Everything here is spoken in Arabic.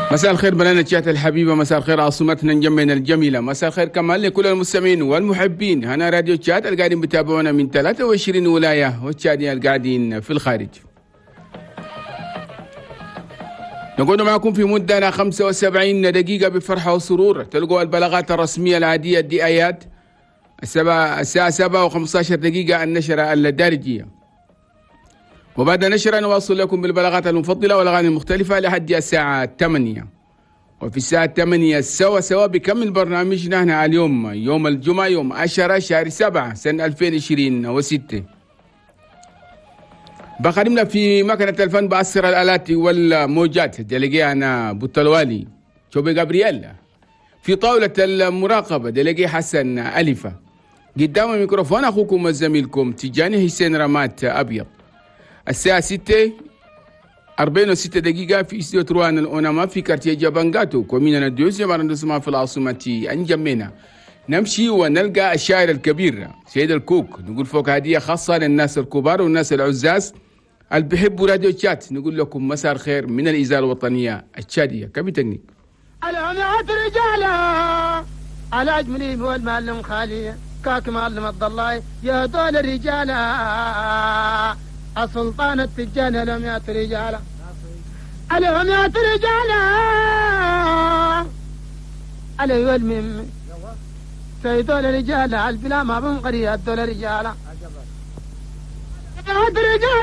مساء الخير بلدنا تشات الحبيبة، مساء الخير عاصمتنا نجمنا الجميلة، مساء الخير كمان لكل المستمعين والمحبين. هنا راديو تشات القاعدين بتابعونا من 23 ولاية والتشاتين القاعدين في الخارج. نقعد معكم في مدة 75 دقيقة بفرحة وسرور. تلقوا البلاغات الرسمية العادية الدقائق الساعة 7:15 دقيقة النشرة الدارجية، وبعد نشرة نواصل لكم بالبلاغات المفضلة والأغاني المختلفة لحد الساعة 8. وفي الساعة 8 سوا بكمل برنامجنا هنا اليوم يوم الجمعة يوم 10 شهر 7 سنة 2026. بقدمنا في مكنة الفن بأسر الآلات والموجات دلقي أنا بوتلوالي شوبي جابرييل. في طاولة المراقبة دلقي حسن ألفة. قدام الميكروفون أخوكم وزميلكم تجاني حسين رمات أبيض. الساعة 6:46 دقيقة في استوديو تروان الأوناما في كارتيه جابانغاتو كومينا نديوس يمارندسما في العاصمة أنجمينا. نمشي ونلقى الشاعر الكبير سيد الكوك، نقول فوق هدية خاصة للناس الكبار والناس العزاز اللي بيحبوا راديو تشات. نقول لكم مساء الخير من الإذاعة الوطنية التشادية. كبي تكنيك الهمات رجالة على أجملي والمعلم خالي كاك معلم الضلاي يا دول الرجالة السلطان التجان الهمات رجالة الهمات رجالة علي والمم سيد الرجالة البلا ما بنقري الدول رجالة